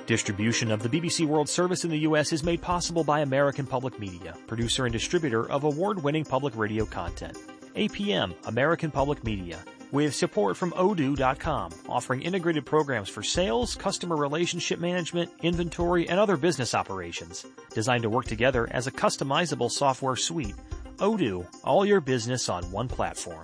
Distribution of the BBC World Service in the U.S. is made possible by American Public Media, producer and distributor of award-winning public radio content. APM, American Public Media, with support from Odoo.com, offering integrated programs for sales, customer relationship management, inventory, and other business operations. Designed to work together as a customizable software suite. Odoo, all your business on one platform.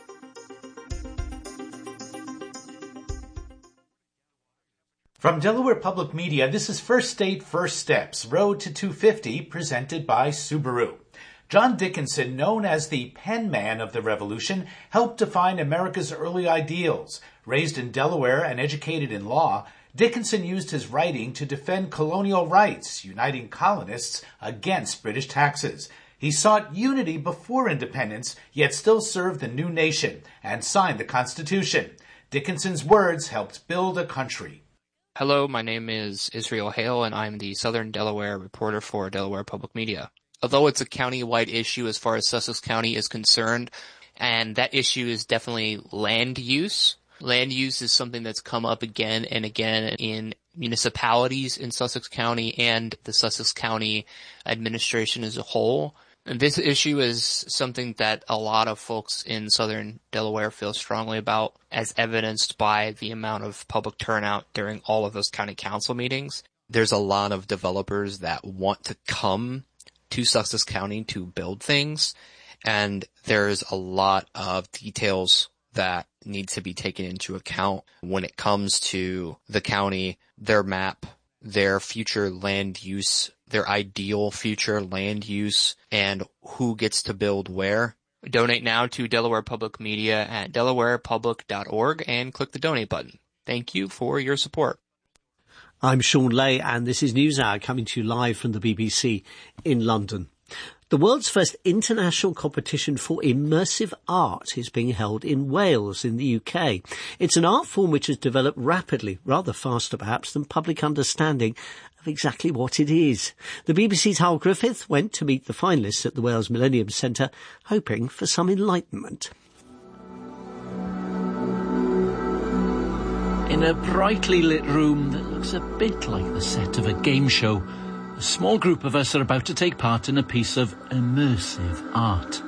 From Delaware Public Media, this is First State, First Steps, Road to 250, presented by Subaru. John Dickinson, known as the pen man of the Revolution, helped define America's early ideals. Raised in Delaware and educated in law, Dickinson used his writing to defend colonial rights, uniting colonists against British taxes. He sought unity before independence, yet still served the new nation, and signed the Constitution. Dickinson's words helped build a country. Hello, my name is Israel Hale, and I'm the Southern Delaware reporter for Delaware Public Media. Although it's a county-wide issue as far as Sussex County is concerned, and that issue is definitely land use. Land use is something that's come up again and again in municipalities in Sussex County and the Sussex County administration as a whole. And this issue is something that a lot of folks in Southern Delaware feel strongly about, as evidenced by the amount of public turnout during all of those county council meetings. There's a lot of developers that want to come to Sussex County to build things, and there's a lot of details that need to be taken into account when it comes to the county, their map, their future land use, their ideal future land use, and who gets to build where. Donate now to Delaware Public Media at delawarepublic.org and click the donate button. Thank you for your support. I'm Sean Lay, and this is NewsHour coming to you live from the BBC in London. The world's first international competition for immersive art is being held in Wales in the UK. It's an art form which has developed rapidly, rather faster perhaps than public understanding of exactly what it is. The BBC's Hal Griffith went to meet the finalists at the Wales Millennium Centre, hoping for some enlightenment. In a brightly lit room that looks a bit like the set of a game show, a small group of us are about to take part in a piece of immersive art.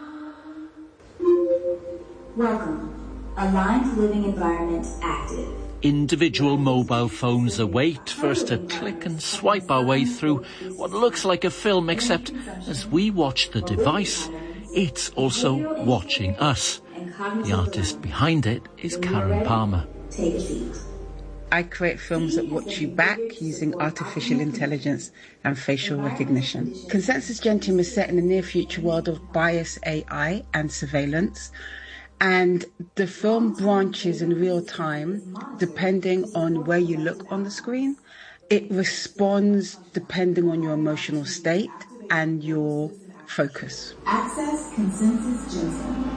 Welcome. Aligned living environment active. Individual mobile phones await for us to click and swipe our way through what looks like a film, except as we watch the device, it's also watching us. The artist behind it is Karen Palmer. Take a seat. I create films that watch you back using artificial intelligence and facial recognition. Consensus Gentium is set in the near future world of bias AI and surveillance. And the film branches in real time depending on where you look on the screen. It responds depending on your emotional state and your focus. Access Consensus Gentium.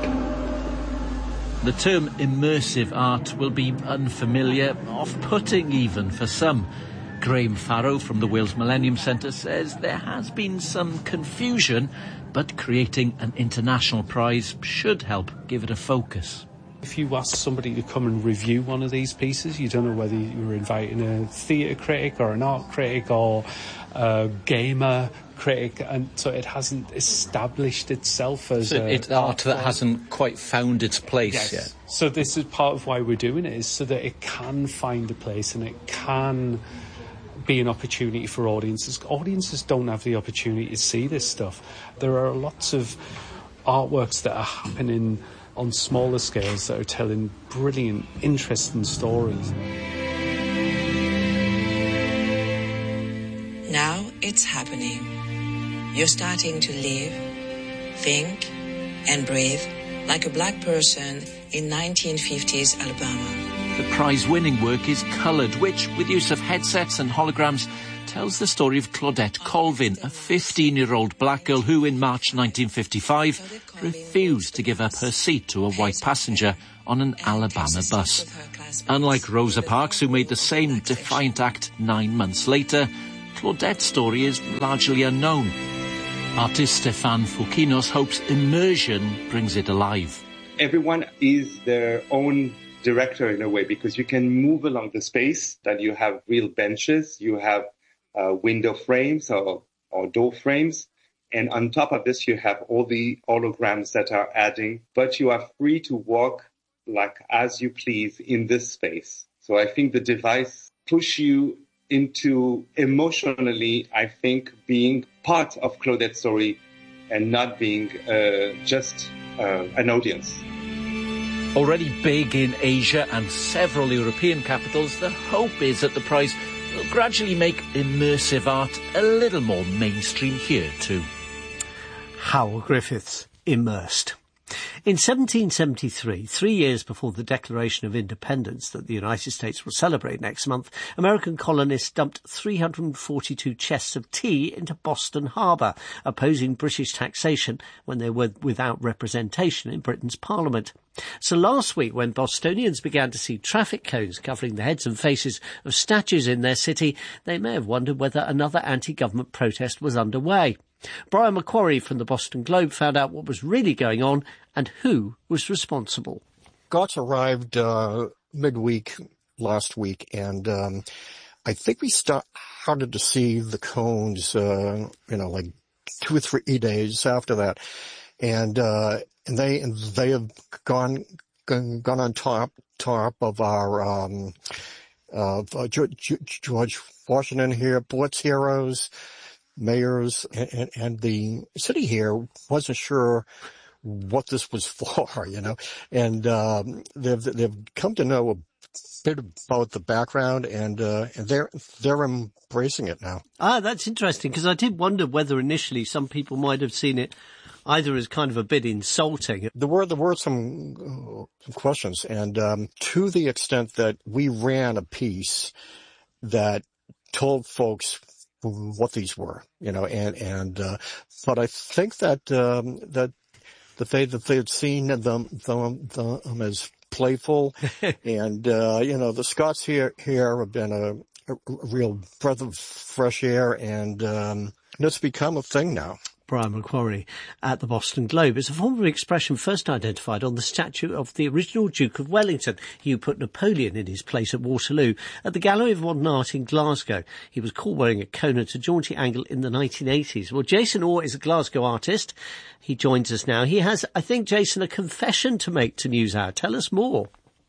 The term immersive art will be unfamiliar, off-putting even for some. Graham Farrow from the Wales Millennium Centre says there has been some confusion, but creating an international prize should help give it a focus. If you ask somebody to come and review one of these pieces, you don't know whether you're inviting a theatre critic or an art critic or a gamer critic, and so it hasn't established itself as it's art that hasn't quite found its place yet. So this is part of why we're doing it, is so that it can find a place and it can be an opportunity for audiences. Audiences don't have the opportunity to see this stuff. There are lots of artworks that are happening on smaller scales that are telling brilliant, interesting stories. Now it's happening. You're starting to live, think, and breathe like a black person in 1950s Alabama. The prize-winning work is coloured, which, with use of headsets and holograms, tells the story of Claudette Colvin, a 15-year-old black girl who, in March 1955, refused to give up her seat to a white passenger on an Alabama bus. Unlike Rosa Parks, who made the same defiant act 9 months later, Claudette's story is largely unknown. Artist Stefan Foukinos hopes immersion brings it alive. Everyone is their own director in a way, because you can move along the space, that you have real benches, you have window frames or door frames. And on top of this, you have all the holograms that are adding, but you are free to walk like as you please in this space. So I think the device push you into emotionally, I think, being part of Claudette's story and not being just an audience. Already big in Asia and several European capitals, the hope is that the prize will gradually make immersive art a little more mainstream here too. Howell Griffiths, Immersed. In 1773, 3 years before the Declaration of Independence that the United States will celebrate next month, American colonists dumped 342 chests of tea into Boston Harbour, opposing British taxation when they were without representation in Britain's Parliament. So last week, when Bostonians began to see traffic cones covering the heads and faces of statues in their city, they may have wondered whether another anti-government protest was underway. Brian Macquarie from the Boston Globe found out what was really going on and who was responsible. Scots arrived midweek last week, and I think we started to see the cones, like 2 or 3 days after that, and they have gone on top of our George Washington here, Blitz heroes, mayors, and the city here wasn't sure what this was for, and they've come to know a bit about the background, and they're embracing it now. That's interesting, because I did wonder whether initially some people might have seen it either as kind of a bit insulting. There were some questions, and to the extent that we ran a piece that told folks what these were, but I think that they had seen them as playful, and the Scots here have been a real breath of fresh air, and it's become a thing now. Brian Macquarie at the Boston Globe. It's a form of expression first identified on the statue of the original Duke of Wellington, he who put Napoleon in his place at Waterloo, at the Gallery of Modern Art in Glasgow. He was caught wearing a cone at a jaunty angle in the 1980s. Well, Jason Orr is a Glasgow artist. He joins us now. He has, I think, Jason, a confession to make to NewsHour. Tell us more.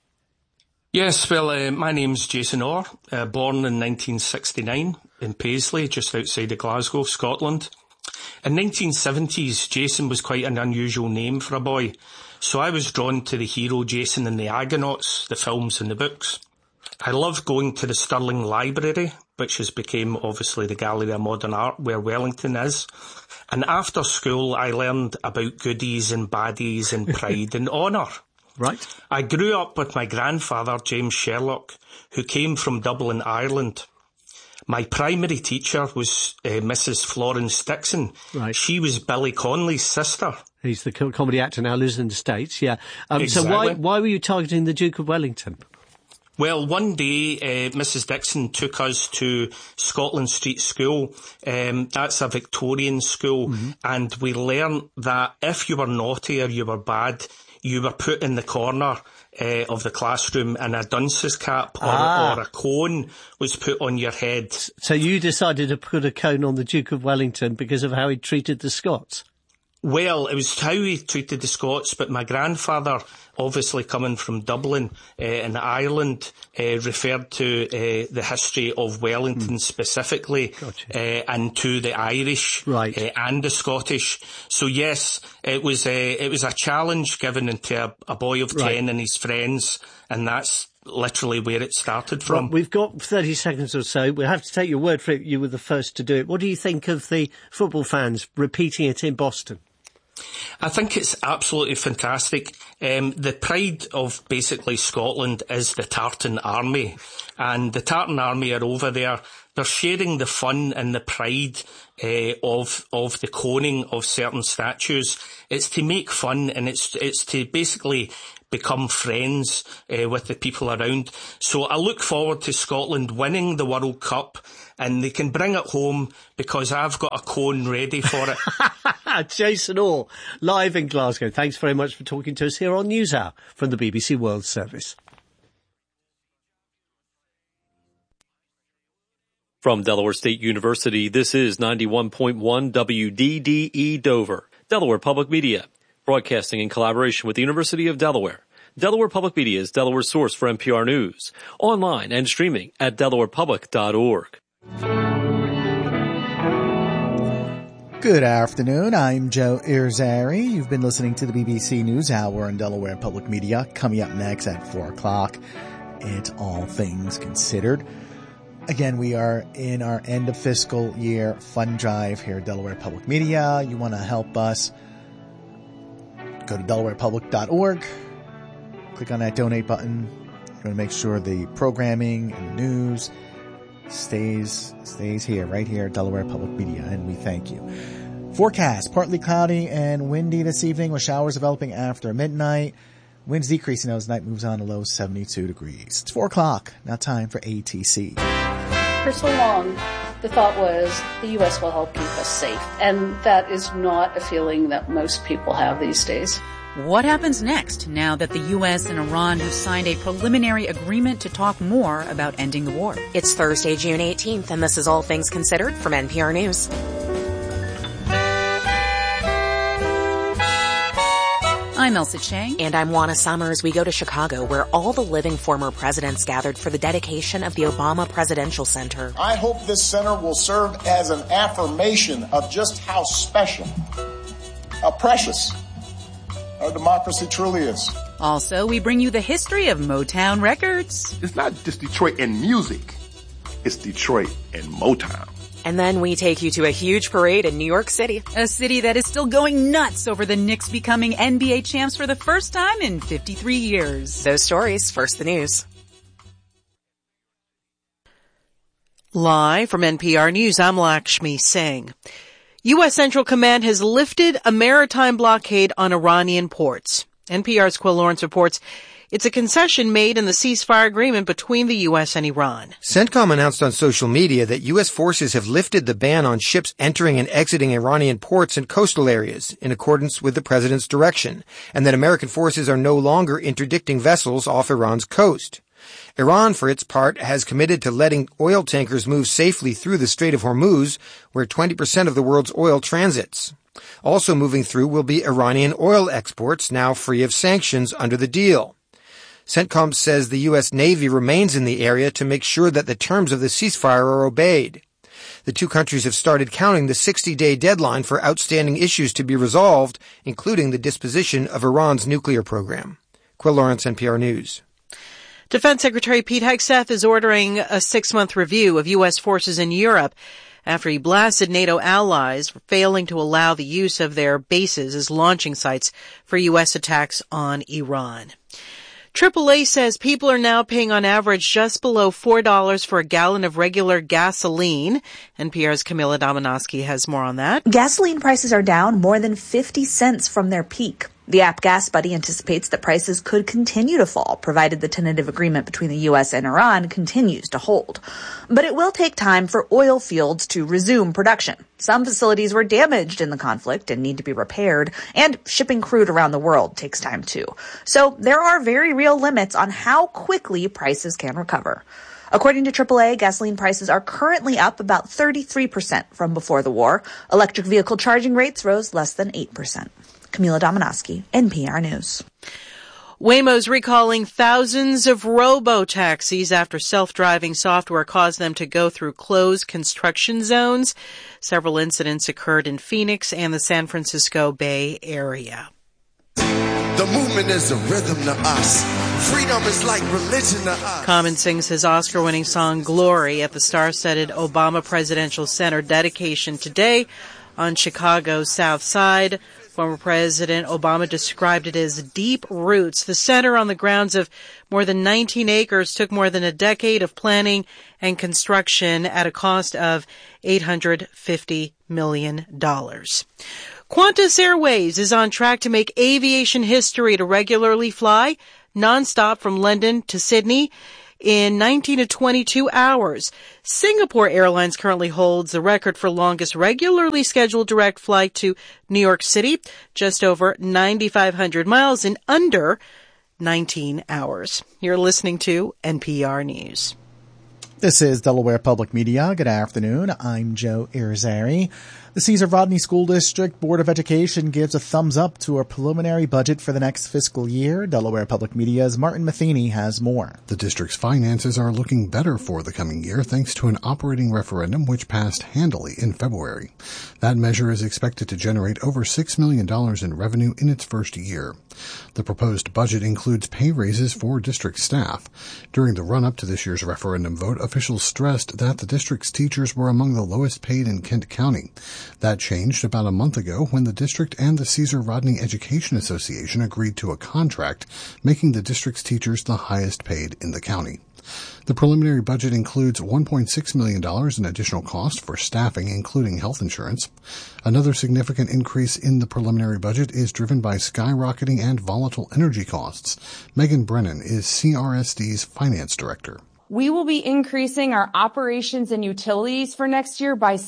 Yes, well, my name's Jason Orr, born in 1969 in Paisley, just outside of Glasgow, Scotland. In the 1970s, Jason was quite an unusual name for a boy, so I was drawn to the hero Jason and the Argonauts, the films and the books. I love going to the Stirling Library, which has become obviously the Gallery of Modern Art where Wellington is, and after school I learned about goodies and baddies and pride and honour. Right. I grew up with my grandfather, James Sherlock, who came from Dublin, Ireland. My primary teacher was Mrs. Florence Dixon. Right. She was Billy Connolly's sister. He's the comedy actor now, lives in the States, yeah. Exactly. So why were you targeting the Duke of Wellington? Well, one day, Mrs. Dixon took us to Scotland Street School. That's a Victorian school. Mm-hmm. And we learned that if you were naughty or you were bad, you were put in the corner of the classroom, and a dunce's cap or a cone was put on your head. So you decided to put a cone on the Duke of Wellington because of how he treated the Scots? Well, it was how he treated the Scots, but my grandfather, obviously coming from Dublin in Ireland, referred to the history of Wellington specifically, and to the Irish and the Scottish. So yes, it was a challenge given to a boy of 10 and his friends, and that's literally where it started from. Well, we've got 30 seconds or so. We'll have to take your word for it. You were the first to do it. What do you think of the football fans repeating it in Boston? I think it's absolutely fantastic. The pride of basically Scotland is the Tartan Army, and the Tartan Army are over there. They're sharing the fun and the pride of the coning of certain statues. It's to make fun, and it's to basically become friends with the people around. So I look forward to Scotland winning the World Cup, and they can bring it home because I've got a cone ready for it. Jason Orr, live in Glasgow. Thanks very much for talking to us here on NewsHour from the BBC World Service. From Delaware State University, this is 91.1 WDDE Dover, Delaware Public Media, broadcasting in collaboration with the University of Delaware. Delaware Public Media is Delaware's source for NPR News, online and streaming at delawarepublic.org. Good afternoon. I'm Joe Irizarry. You've been listening to the BBC News Hour on Delaware Public Media. Coming up next at 4 o'clock, it's All Things Considered. Again, we are in our end of fiscal year fund drive here at Delaware Public Media. You want to help us, go to delawarepublic.org. Click on that donate button. You want to make sure the programming and the news stays here, right here at Delaware Public Media, and we thank you. Forecast, partly cloudy and windy this evening with showers developing after midnight. Winds decreasing as night moves on to low 72 degrees. It's 4 o'clock, now time for ATC. For so long, the thought was the U.S. will help keep us safe, and that is not a feeling that most people have these days. What happens next now that the U.S. and Iran have signed a preliminary agreement to talk more about ending the war? It's Thursday, June 18th, and this is All Things Considered from NPR News. I'm Elsa Chang. And I'm Juana Summers. We go to Chicago, where all the living former presidents gathered for the dedication of the Obama Presidential Center. I hope this center will serve as an affirmation of just how special, how precious our democracy truly is. Also, we bring you the history of Motown Records. It's not just Detroit and music. It's Detroit and Motown. And then we take you to a huge parade in New York City. A city that is still going nuts over the Knicks becoming NBA champs for the first time in 53 years. Those stories, first the news. Live from NPR News, I'm Lakshmi Singh. U.S. Central Command has lifted a maritime blockade on Iranian ports. NPR's Quill Lawrence reports it's a concession made in the ceasefire agreement between the U.S. and Iran. CENTCOM announced on social media that U.S. forces have lifted the ban on ships entering and exiting Iranian ports and coastal areas in accordance with the president's direction, and that American forces are no longer interdicting vessels off Iran's coast. Iran, for its part, has committed to letting oil tankers move safely through the Strait of Hormuz, where 20% of the world's oil transits. Also moving through will be Iranian oil exports, now free of sanctions under the deal. CENTCOM says the U.S. Navy remains in the area to make sure that the terms of the ceasefire are obeyed. The two countries have started counting the 60-day deadline for outstanding issues to be resolved, including the disposition of Iran's nuclear program. Quill Lawrence, NPR News. Defense Secretary Pete Hegseth is ordering a 6-month review of U.S. forces in Europe after he blasted NATO allies for failing to allow the use of their bases as launching sites for U.S. attacks on Iran. AAA says people are now paying on average just below $4 for a gallon of regular gasoline. NPR's Camila Domonoske has more on that. Gasoline prices are down more than 50 cents from their peak. The app GasBuddy anticipates that prices could continue to fall, provided the tentative agreement between the U.S. and Iran continues to hold. But it will take time for oil fields to resume production. Some facilities were damaged in the conflict and need to be repaired, and shipping crude around the world takes time too. So there are very real limits on how quickly prices can recover. According to AAA, gasoline prices are currently up about 33% from before the war. Electric vehicle charging rates rose less than 8%. Camila Domonoske, NPR News. Waymo's recalling thousands of robo-taxis after self-driving software caused them to go through closed construction zones. Several incidents occurred in Phoenix and the San Francisco Bay Area. The movement is a rhythm to us. Freedom is like religion to us. Common sings his Oscar-winning song Glory at the star-studded Obama Presidential Center dedication today on Chicago's South Side. Former President Obama described it as deep roots. The center, on the grounds of more than 19 acres, took more than a decade of planning and construction at a cost of $850 million. Qantas Airways is on track to make aviation history to regularly fly nonstop from London to Sydney in 19 to 22 hours. Singapore Airlines currently holds the record for longest regularly scheduled direct flight to New York City, just over 9,500 miles in under 19 hours. You're listening to NPR News. This is Delaware Public Media. Good afternoon. I'm Joe Irizarry. The Cesar Rodney School District Board of Education gives a thumbs up to a preliminary budget for the next fiscal year. Delaware Public Media's Martin Matheny has more. The district's finances are looking better for the coming year thanks to an operating referendum which passed handily in February. That measure is expected to generate over $6 million in revenue in its first year. The proposed budget includes pay raises for district staff. During the run-up to this year's referendum vote, officials stressed that the district's teachers were among the lowest paid in Kent County. That changed about a month ago when the district and the Cesar Rodney Education Association agreed to a contract, making the district's teachers the highest paid in the county. The preliminary budget includes $1.6 million in additional cost for staffing, including health insurance. Another significant increase in the preliminary budget is driven by skyrocketing and volatile energy costs. Megan Brennan is CRSD's finance director. We will be increasing our operations and utilities for next year by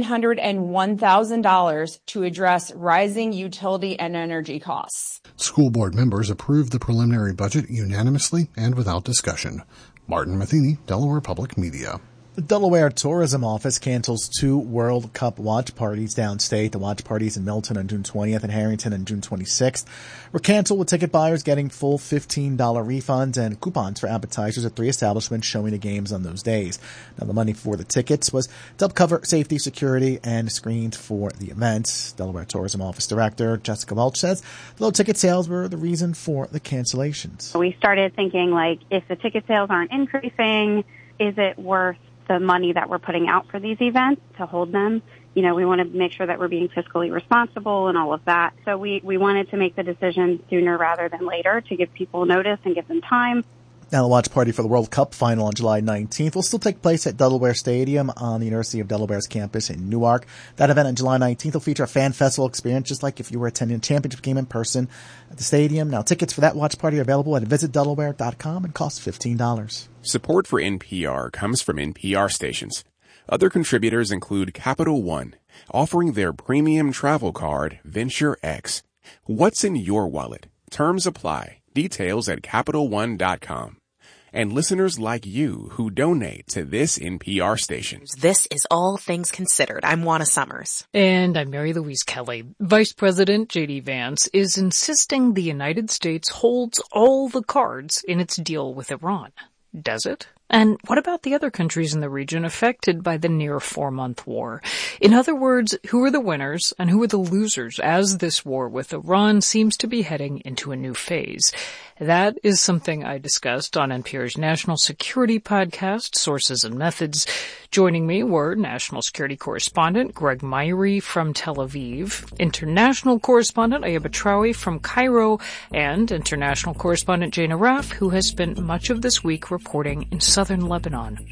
$701,000 to address rising utility and energy costs. School board members approved the preliminary budget unanimously and without discussion. Martin Matheny, Delaware Public Media. The Delaware Tourism Office cancels 2 World Cup watch parties downstate. The watch parties in Milton on June 20th and Harrington on June 26th were canceled, with ticket buyers getting full $15 refunds and coupons for appetizers at 3 establishments showing the games on those days. Now, the money for the tickets was to help cover safety, security, and screens for the event. Delaware Tourism Office Director Jessica Welch says low ticket sales were the reason for the cancellations. We started thinking, if the ticket sales aren't increasing, is it worth the money that we're putting out for these events to hold them? We want to make sure that we're being fiscally responsible and all of that. So we wanted to make the decision sooner rather than later to give people notice and give them time. Now, the watch party for the World Cup final on July 19th will still take place at Delaware Stadium on the University of Delaware's campus in Newark. That event on July 19th will feature a fan festival experience, just like if you were attending a championship game in person at the stadium. Now, tickets for that watch party are available at visitdelaware.com and cost $15. Support for NPR comes from NPR stations. Other contributors include Capital One, offering their premium travel card, Venture X. What's in your wallet? Terms apply. Details at CapitalOne.com. And listeners like you who donate to this NPR station. This is All Things Considered. I'm Juana Summers. And I'm Mary Louise Kelly. Vice President J.D. Vance is insisting the United States holds all the cards in its deal with Iran. Does it? And what about the other countries in the region affected by the near 4-month war? In other words, who are the winners and who are the losers as this war with Iran seems to be heading into a new phase? That is something I discussed on NPR's National Security podcast, Sources and Methods. Joining me were National Security Correspondent Greg Myrie from Tel Aviv, International Correspondent Ayaba Traoui from Cairo, and International Correspondent Jane Arraf, who has spent much of this week reporting in southern Lebanon.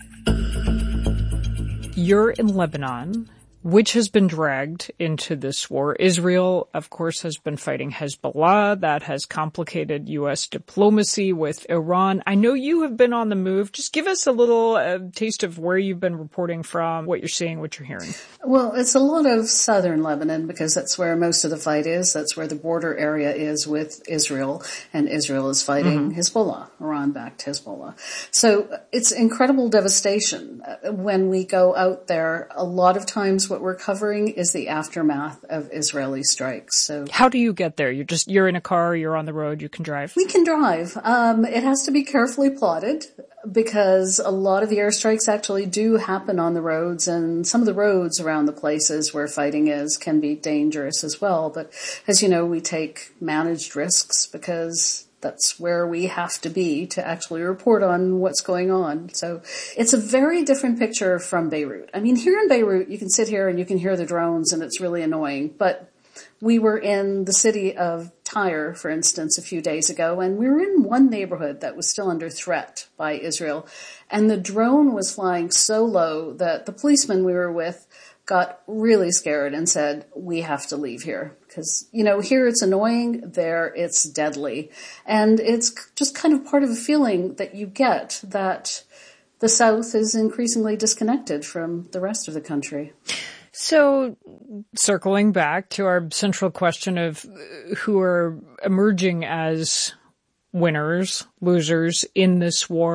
You're in Lebanon, which has been dragged into this war. Israel, of course, has been fighting Hezbollah. That has complicated U.S. diplomacy with Iran. I know you have been on the move. Just give us a little taste of where you've been reporting from, what you're seeing, what you're hearing. Well, it's a lot of southern Lebanon because that's where most of the fight is. That's where the border area is with Israel, and Israel is fighting Hezbollah, Iran-backed Hezbollah. So it's incredible devastation. When we go out there, a lot of times what we're covering is the aftermath of Israeli strikes. So how do you get there? You're in a car, you're on the road, you can drive? We can drive. It has to be carefully plotted because a lot of the airstrikes actually do happen on the roads, and some of the roads around the places where fighting is can be dangerous as well. But as you know, we take managed risks because that's where we have to be to actually report on what's going on. So it's a very different picture from Beirut. I mean, here in Beirut, you can sit here and you can hear the drones and it's really annoying. But we were in the city of Tyre, for instance, a few days ago, and we were in one neighborhood that was still under threat by Israel. And the drone was flying so low that the policeman we were with got really scared and said, we have to leave here. Because, here it's annoying, there it's deadly. And it's just kind of part of a feeling that you get that the South is increasingly disconnected from the rest of the country. So, circling back to our central question of who are emerging as winners, losers in this war,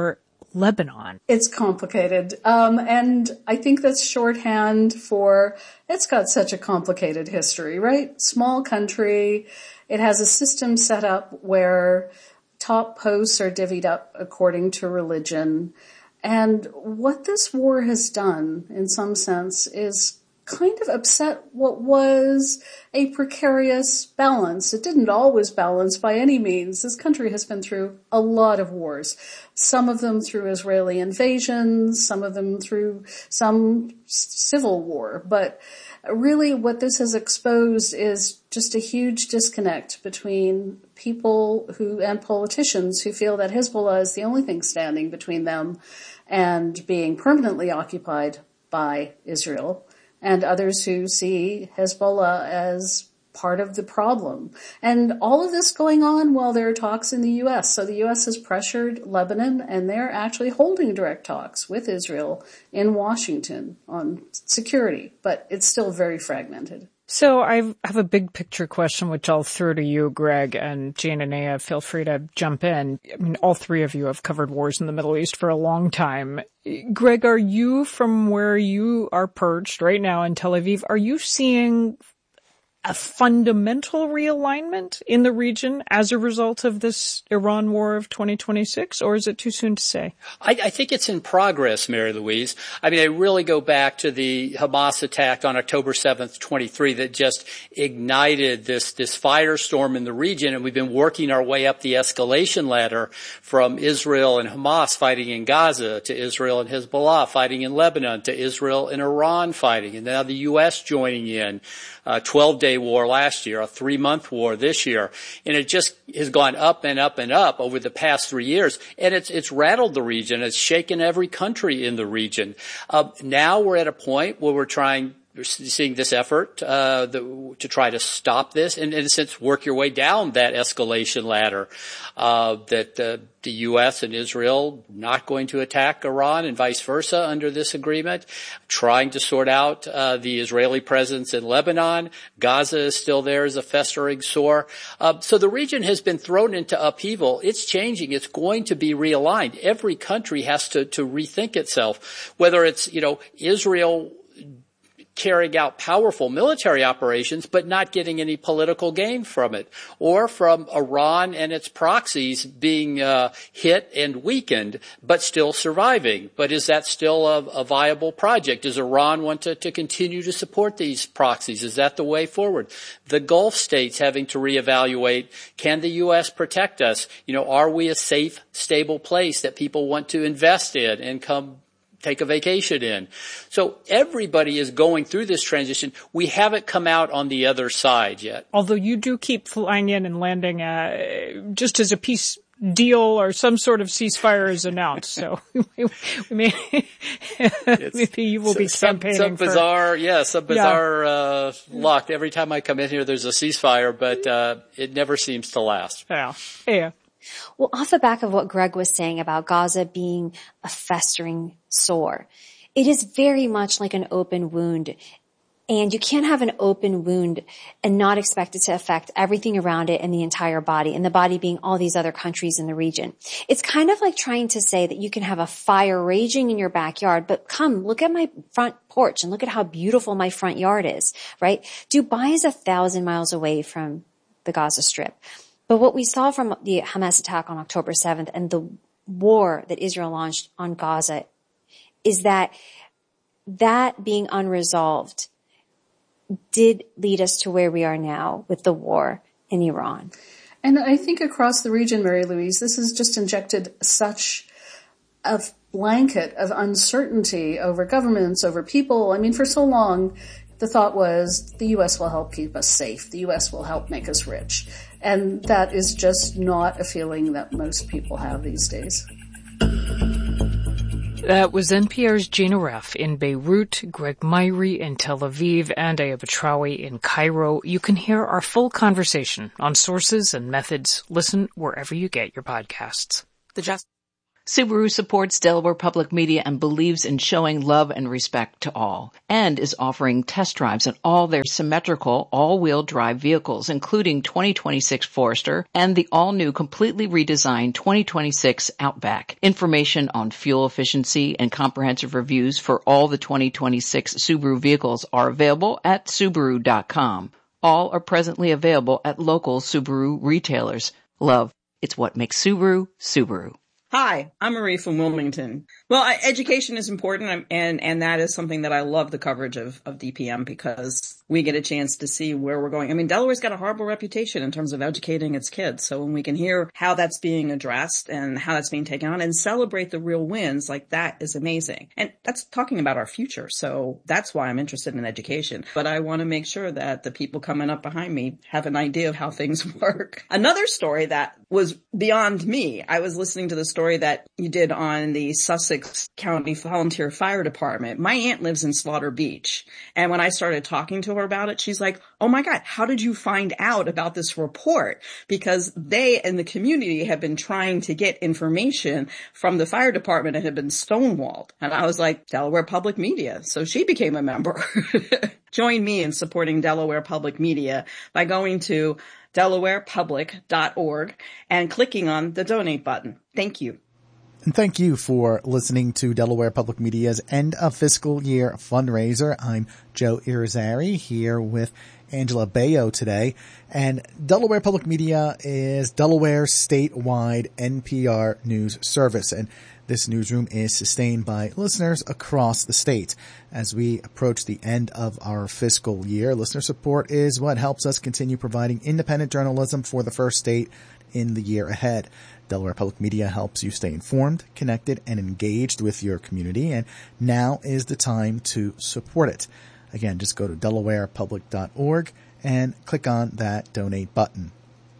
Lebanon? It's complicated. And I think that's shorthand for it's got such a complicated history, right? Small country. It has a system set up where top posts are divvied up according to religion. And what this war has done, in some sense, is kind of upset what was a precarious balance. It didn't always balance by any means. This country has been through a lot of wars, some of them through Israeli invasions, some of them through some civil war. But really what this has exposed is just a huge disconnect between people and politicians who feel that Hezbollah is the only thing standing between them and being permanently occupied by Israel, and others who see Hezbollah as part of the problem. And all of this going on while there are talks in the U.S. So the U.S. has pressured Lebanon, and they're actually holding direct talks with Israel in Washington on security, but it's still very fragmented. So I have a big picture question, which I'll throw to you, Greg, and Jane and Aya, feel free to jump in. I mean, all three of you have covered wars in the Middle East for a long time. Greg, are you, from where you are perched right now in Tel Aviv, are you seeing a fundamental realignment in the region as a result of this Iran war of 2026, or is it too soon to say? I think it's in progress, Mary Louise. I mean, I really go back to the Hamas attack on October 7th, 23, that just ignited this firestorm in the region, and we've been working our way up the escalation ladder from Israel and Hamas fighting in Gaza to Israel and Hezbollah fighting in Lebanon to Israel and Iran fighting, and now the U.S. joining in. 12-day war last year, a 3-month war this year. And it just has gone up and up and up over the past 3 years. And it's rattled the region. It's shaken every country in the region. Now we're at a point where we're seeing this effort to try to stop this and, in a sense, work your way down that escalation ladder, that the U.S. and Israel not going to attack Iran and vice versa under this agreement, trying to sort out the Israeli presence in Lebanon. Gaza is still there as a festering sore. So the region has been thrown into upheaval. It's changing. It's going to be realigned. Every country has to rethink itself, whether it's, Israel carrying out powerful military operations but not getting any political gain from it, or from Iran and its proxies being hit and weakened but still surviving. But is that still a viable project? Does Iran want to continue to support these proxies? Is that the way forward? The Gulf states having to reevaluate, can the U.S. protect us? Are we a safe, stable place that people want to invest in and come take a vacation in? So everybody is going through this transition. We haven't come out on the other side yet. Although you do keep flying in and landing just as a peace deal or some sort of ceasefire is announced. So maybe you will be campaigning some bizarre luck. Every time I come in here, there's a ceasefire, but it never seems to last. Yeah. Well, off the back of what Greg was saying about Gaza being a festering sore, it is very much like an open wound. And you can't have an open wound and not expect it to affect everything around it and the entire body, and the body being all these other countries in the region. It's kind of like trying to say that you can have a fire raging in your backyard, but come, look at my front porch and look at how beautiful my front yard is, right? Dubai is 1,000 miles away from the Gaza Strip. But what we saw from the Hamas attack on October 7th and the war that Israel launched on Gaza is that being unresolved did lead us to where we are now with the war in Iran. And I think across the region, Mary Louise, this has just injected such a blanket of uncertainty over governments, over people. I mean, for so long, the thought was the U.S. will help keep us safe. The U.S. will help make us rich. And that is just not a feeling that most people have these days. That was NPR's Gina Reff in Beirut, Greg Myrie in Tel Aviv, and Aya Batrawi in Cairo. You can hear our full conversation on sources and methods. Listen wherever you get your podcasts. Subaru supports Delaware Public Media and believes in showing love and respect to all, and is offering test drives on all their symmetrical all-wheel drive vehicles, including 2026 Forester and the all-new completely redesigned 2026 Outback. Information on fuel efficiency and comprehensive reviews for all the 2026 Subaru vehicles are available at Subaru.com. All are presently available at local Subaru retailers. Love, it's what makes Subaru, Subaru. Hi, I'm Marie from Wilmington. Well, education is important, and that is something that I love the coverage of DPM, because we get a chance to see where we're going. I mean, Delaware's got a horrible reputation in terms of educating its kids. So when we can hear how that's being addressed and how that's being taken on and celebrate the real wins, like, that is amazing. And that's talking about our future. So that's why I'm interested in education. But I want to make sure that the people coming up behind me have an idea of how things work. Another story that was beyond me, I was listening to the story that you did on the Sussex County Volunteer Fire Department. My aunt lives in Slaughter Beach. And when I started talking to her about it, she's like, oh my God, how did you find out about this report? Because they in the community have been trying to get information from the fire department and had been stonewalled. And I was like, Delaware Public Media. So she became a member. Join me in supporting Delaware Public Media by going to delawarepublic.org and clicking on the donate button. Thank you. And thank you for listening to Delaware Public Media's End of Fiscal Year fundraiser. I'm Joe Irizarry here with Angela Baio today. And Delaware Public Media is Delaware's statewide NPR news service. And this newsroom is sustained by listeners across the state. As we approach the end of our fiscal year, listener support is what helps us continue providing independent journalism for the first state in the year ahead. Delaware Public Media helps you stay informed, connected, and engaged with your community, and now is the time to support it. Again, just go to delawarepublic.org and click on that donate button.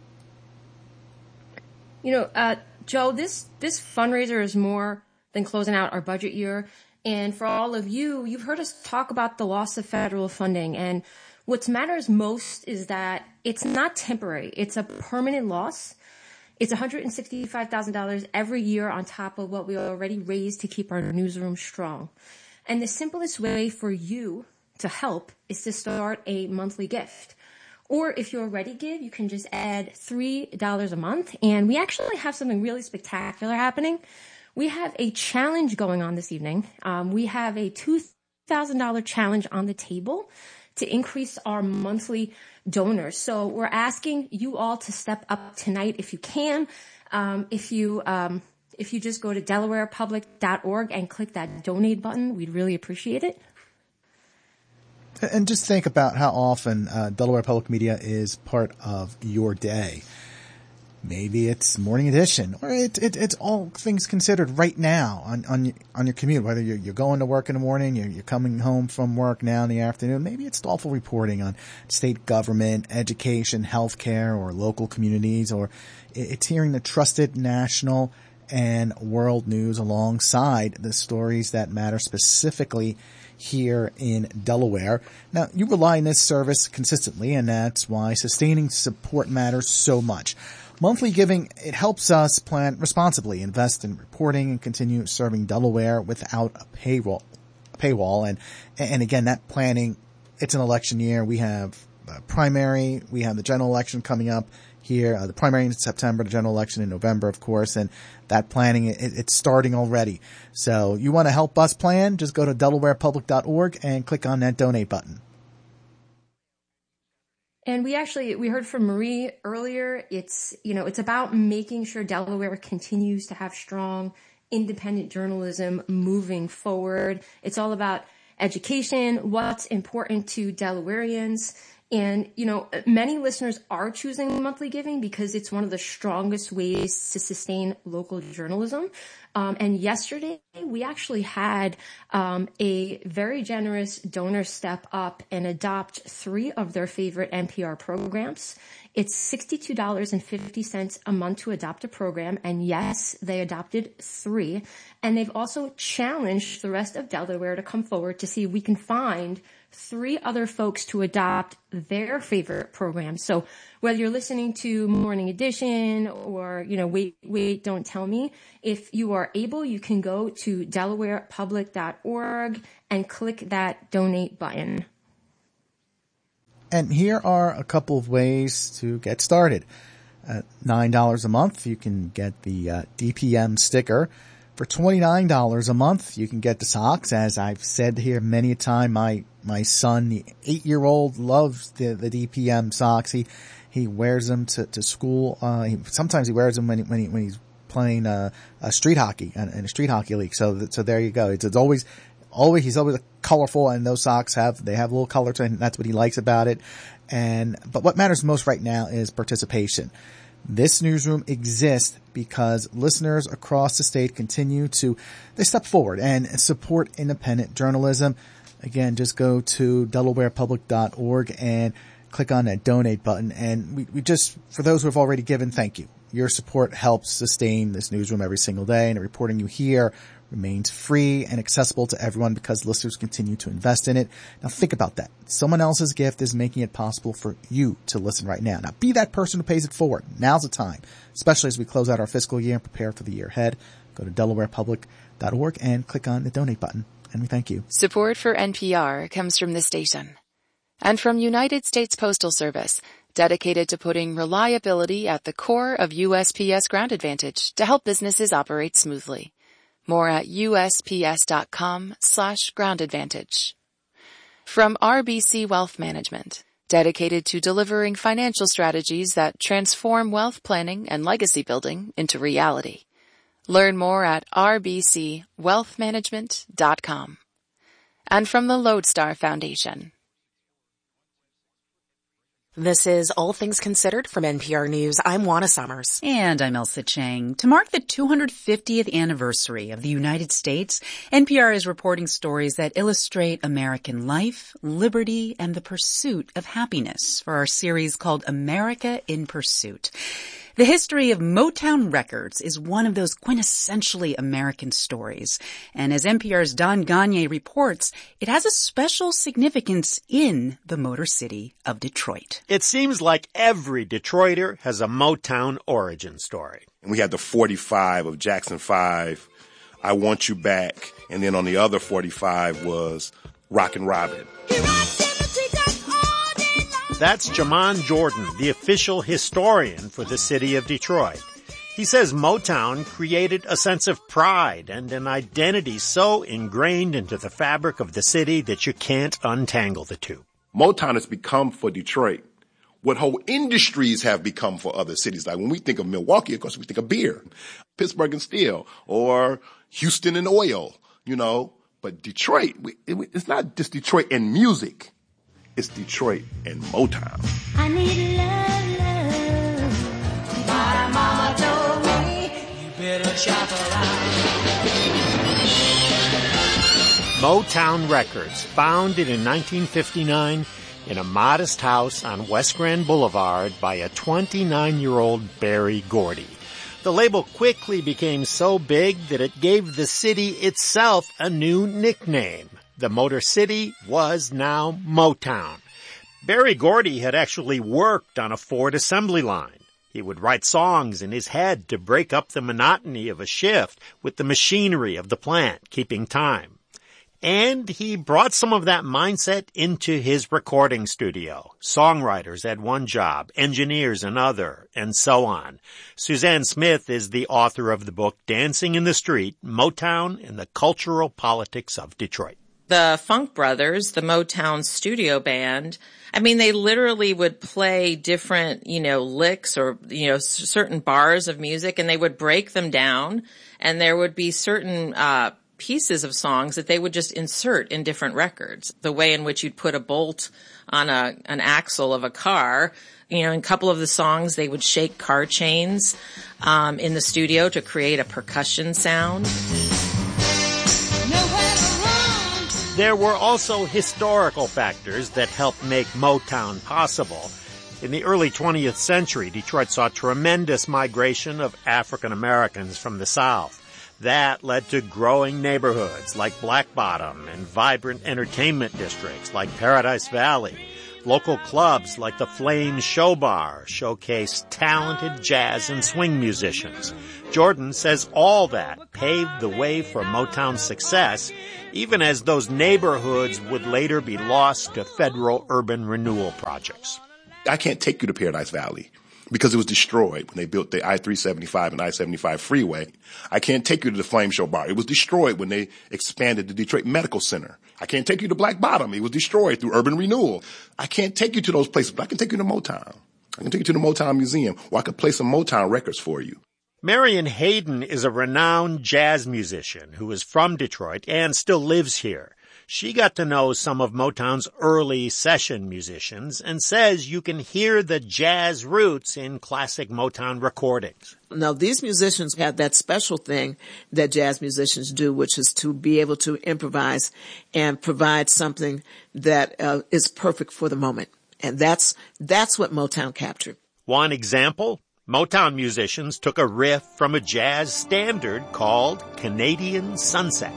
You know, Joe, this fundraiser is more than closing out our budget year. And for all of you, you've heard us talk about the loss of federal funding. And what matters most is that it's not temporary. It's a permanent loss. It's $165,000 every year on top of what we already raised to keep our newsroom strong. And the simplest way for you to help is to start a monthly gift. Or if you already give, you can just add $3 a month. And we actually have something really spectacular happening. We have a challenge going on this evening. We have a $2,000 challenge on the table to increase our monthly donors. So we're asking you all to step up tonight if you can. If you just go to delawarepublic.org and click that donate button, we'd really appreciate it. And just think about how often Delaware Public Media is part of your day. Maybe it's Morning Edition, or it's all things considered right now on your commute. Whether you're going to work in the morning, you're coming home from work now in the afternoon. Maybe it's thoughtful reporting on state government, education, healthcare, or local communities, or it's hearing the trusted national and world news alongside the stories that matter specifically here in Delaware. Now, you rely on this service consistently, and that's why sustaining support matters so much. Monthly giving, it helps us plan responsibly, invest in reporting, and continue serving Delaware without a paywall. And again, that planning, it's an election year. We have primary, we have the general election coming up here, the primary in September, the general election in November, of course, and that planning, it's starting already. So you want to help us plan, just go to delawarepublic.org and click on that donate button. And we heard from Marie earlier. It's about making sure Delaware continues to have strong, independent journalism moving forward. It's all about education, what's important to Delawareans. And, many listeners are choosing monthly giving because it's one of the strongest ways to sustain local journalism. And yesterday we actually had a very generous donor step up and adopt 3 of their favorite NPR programs. It's $62.50 a month to adopt a program. And yes, they adopted 3. And they've also challenged the rest of Delaware to come forward to see if we can find 3 other folks to adopt their favorite program. So whether you're listening to Morning Edition or, Wait, Don't Tell Me, if you are able, you can go to DelawarePublic.org and click that donate button. And here are a couple of ways to get started. At $9 a month, you can get the DPM sticker. For $29 a month, you can get the socks. As I've said here many a time, my son, the 8-year-old, loves the DPM socks. He wears them to school. Sometimes he wears them when he's playing street hockey in a street hockey league. So there you go. It's always he's always colorful, and those socks have a little color to it, and that's what he likes about it. But what matters most right now is participation. This newsroom exists because listeners across the state they step forward and support independent journalism. Again, just go to DelawarePublic.org and click on that donate button. And we just, for those who have already given, thank you. Your support helps sustain this newsroom every single day, and the reporting you hear remains free and accessible to everyone because listeners continue to invest in it. Now think about that. Someone else's gift is making it possible for you to listen right now. Now be that person who pays it forward. Now's the time, especially as we close out our fiscal year and prepare for the year ahead. Go to DelawarePublic.org and click on the donate button. And we thank you. Support for NPR comes from this station and from United States Postal Service, dedicated to putting reliability at the core of USPS Ground Advantage to help businesses operate smoothly. More at USPS.com/Ground Advantage. From RBC Wealth Management, dedicated to delivering financial strategies that transform wealth planning and legacy building into reality. Learn more at rbcwealthmanagement.com. And from the Lodestar Foundation. This is All Things Considered from NPR News. I'm Juana Summers. And I'm Elsa Chang. To mark the 250th anniversary of the United States, NPR is reporting stories that illustrate American life, liberty, and the pursuit of happiness for our series called America in Pursuit. The history of Motown Records is one of those quintessentially American stories. And as NPR's Don Gagné reports, it has a special significance in the Motor City of Detroit. It seems like every Detroiter has a Motown origin story. And we had the 45 of Jackson 5, I Want You Back, and then on the other 45 was Rockin' Robin. That's Jamon Jordan, the official historian for the city of Detroit. He says Motown created a sense of pride and an identity so ingrained into the fabric of the city that you can't untangle the two. Motown has become for Detroit what whole industries have become for other cities. Like when we think of Milwaukee, of course, we think of beer, Pittsburgh and steel, or Houston and oil, But Detroit, it's not just Detroit and music. It's Detroit and Motown. I need love. My mama told me you better shop around. Motown Records, founded in 1959 in a modest house on West Grand Boulevard by a 29-year-old Berry Gordy. The label quickly became so big that it gave the city itself a new nickname. The Motor City was now Motown. Berry Gordy had actually worked on a Ford assembly line. He would write songs in his head to break up the monotony of a shift with the machinery of the plant, keeping time. And he brought some of that mindset into his recording studio. Songwriters had one job, engineers another, and so on. Suzanne Smith is the author of the book Dancing in the Street, Motown and the Cultural Politics of Detroit. The Funk Brothers, the Motown studio band, they literally would play different, licks or, certain bars of music, and they would break them down, and there would be certain pieces of songs that they would just insert in different records. The way in which you'd put a bolt on an axle of a car, in a couple of the songs they would shake car chains in the studio to create a percussion sound. There were also historical factors that helped make Motown possible. In the early 20th century, Detroit saw tremendous migration of African Americans from the South. That led to growing neighborhoods like Black Bottom and vibrant entertainment districts like Paradise Valley. Local clubs like the Flames Show Bar showcased talented jazz and swing musicians. Jordan says all that paved the way for Motown's success, even as those neighborhoods would later be lost to federal urban renewal projects. I can't take you to Paradise Valley because it was destroyed when they built the I-375 and I-75 freeway. I can't take you to the Flame Show Bar. It was destroyed when they expanded the Detroit Medical Center. I can't take you to Black Bottom. It was destroyed through urban renewal. I can't take you to those places, but I can take you to Motown. I can take you to the Motown Museum, or I could play some Motown records for you. Marion Hayden is a renowned jazz musician who is from Detroit and still lives here. She got to know some of Motown's early session musicians and says you can hear the jazz roots in classic Motown recordings. Now, these musicians have that special thing that jazz musicians do, which is to be able to improvise and provide something that is perfect for the moment. And that's what Motown captured. One example, Motown musicians took a riff from a jazz standard called Canadian Sunset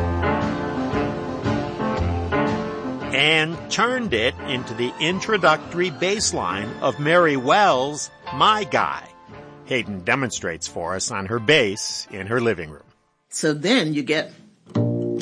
and turned it into the introductory bass line of Mary Wells' My Guy. Hayden demonstrates for us on her bass in her living room. So then you get